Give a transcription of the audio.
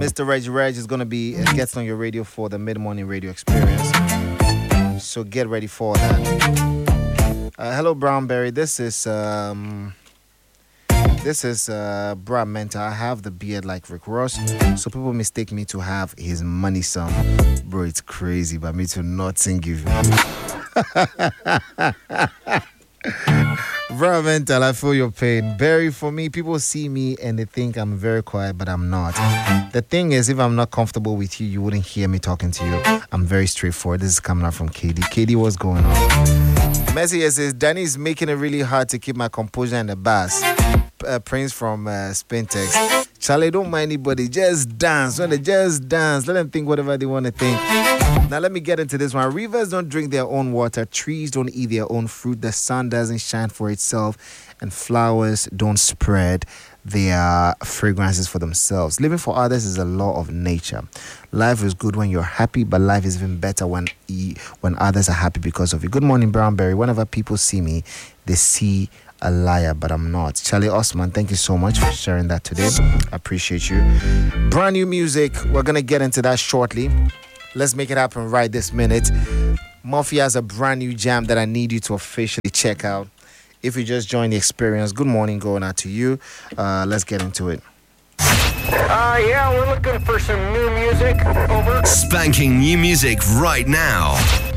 Mr. Reg is going to be guest on your radio for the mid-morning radio experience. So get ready for that. Hello, Brownberry. This is Brad Menta. I have the beard like Rick Ross, so people mistake me to have his money song. Bro, it's crazy, but me to nothing give you. Brad Menta, I feel your pain. Barry, for me, people see me and they think I'm very quiet, but I'm not. The thing is, if I'm not comfortable with you, you wouldn't hear me talking to you. I'm very straightforward. This is coming out from KD. KD, what's going on? Messi says, Danny is making it really hard to keep my composure in the bass. Prince from Spintex. Charlie, don't mind anybody. Just dance. When they just dance, let them think whatever they want to think. Now, let me get into this one. Rivers don't drink their own water. Trees don't eat their own fruit. The sun doesn't shine for itself. And flowers don't spread their fragrances for themselves. Living for others is a law of nature. Life is good when you're happy, but life is even better when others are happy because of you. Good morning, Brownberry. Whenever people see me, they see a liar, but I'm not. Charlie Osman, thank you so much for sharing that today. I appreciate you. Brand new music. We're going to get into that shortly. Let's make it happen right this minute. Murphy has a brand new jam that I need you to officially check out. If you just joined the experience, good morning going out to you. Let's get into it. Yeah, we're looking for some new music. Over. Spanking new music right now.